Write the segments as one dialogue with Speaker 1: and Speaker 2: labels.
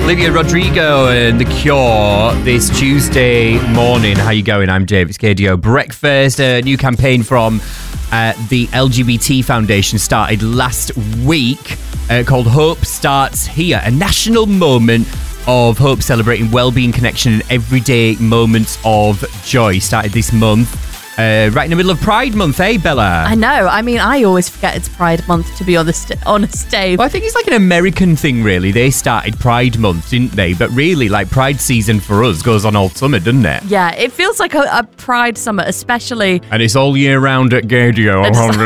Speaker 1: Olivia Rodrigo and The Cure this Tuesday morning. How you going? I'm Dave. It's KDO Breakfast. A new campaign from the LGBT Foundation started last week called Hope Starts Here. A national moment of hope celebrating well-being, connection and everyday moments of joy. Started this month. Right in the middle of Pride Month, eh, Bella?
Speaker 2: I know. I mean, I always forget it's Pride Month, to be honest, Dave.
Speaker 1: Well, I think it's like an American thing, really. They started Pride Month, didn't they? But really, like, Pride season for us goes on all summer, doesn't it?
Speaker 2: Yeah, it feels like a Pride summer, especially...
Speaker 1: And it's all year round at Gadio.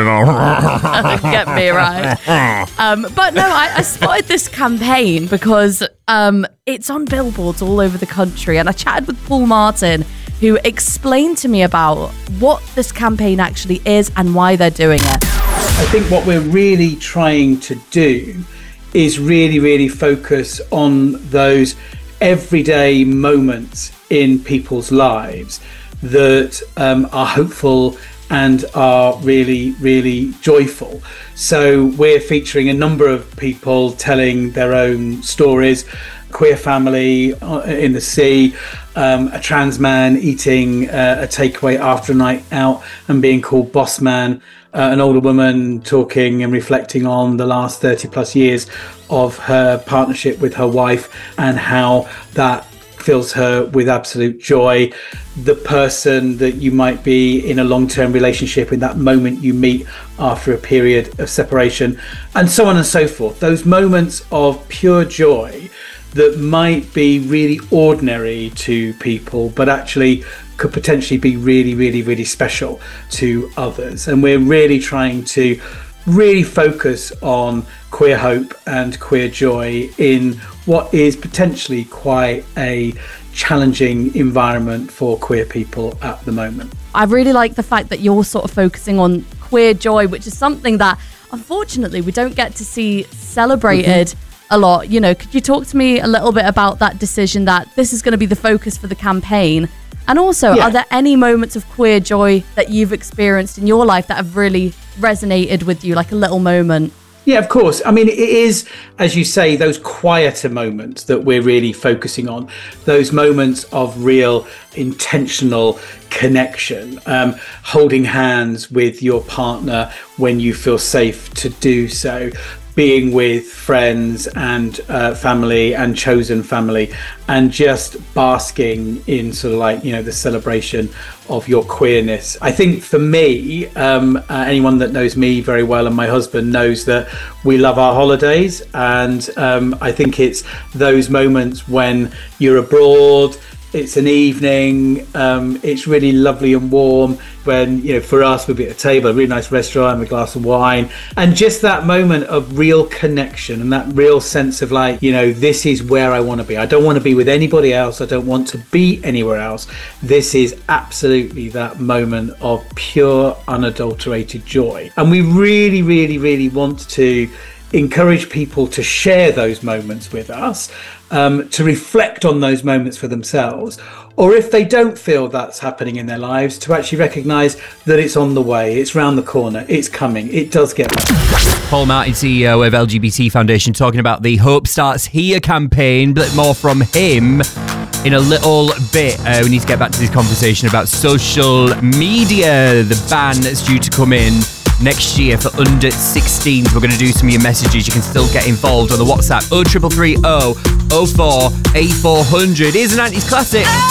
Speaker 2: Get me right. But no, I spotted this campaign because it's on billboards all over the country. And I chatted with Paul Martin, who explained to me about what this campaign actually is and why they're doing it.
Speaker 3: I think what we're really trying to do is really focus on those everyday moments in people's lives that are hopeful and are really joyful. So we're featuring a number of people telling their own stories. Queer family in the sea, a trans man eating a takeaway after a night out and being called boss man, an older woman talking and reflecting on the last 30 plus years of her partnership with her wife and how that fills her with absolute joy. The person that you might be in a long-term relationship in that moment you meet after a period of separation, and so on and so forth. Those moments of pure joy that might be really ordinary to people, but actually could potentially be really special to others. And we're really trying to really focus on queer hope and queer joy in what is potentially quite a challenging environment for queer people at the moment.
Speaker 2: I really like the fact that you're sort of focusing on queer joy, which is something that unfortunately we don't get to see celebrated a lot. You know, could you talk to me a little bit about that decision that this is going to be the focus for the campaign? And also, are there any moments of queer joy that you've experienced in your life that have really resonated with you, like a little moment?
Speaker 3: Yeah, of course. I mean, it is, as you say, those quieter moments that we're really focusing on, those moments of real intentional connection, holding hands with your partner when you feel safe to do so, being with friends and family and chosen family, and just basking in sort of like, you know, the celebration of your queerness. I think for me, anyone that knows me very well and my husband knows that we love our holidays, and I think it's those moments when you're abroad, it's an evening, it's really lovely and warm when, you know, for us, we'll be at a table, a really nice restaurant, and a glass of wine, and just that moment of real connection and that real sense of like, you know, this is where I want to be. I don't want to be with anybody else. I don't want to be anywhere else. This is absolutely that moment of pure, unadulterated joy. And we really want to encourage people to share those moments with us, to reflect on those moments for themselves, or if they don't feel that's happening in their lives, to actually recognise that it's on the way, it's round the corner, it's coming, it does get better.
Speaker 1: Paul Martin, CEO of LGBT Foundation, talking about the Hope Starts Here campaign, but more from him in a little bit. We need to get back to this conversation about social media, the ban that's due to come in next year for under 16s. We're going to do some of your messages. You can still get involved on the WhatsApp 0330 04 8400. Here's an 90s classic.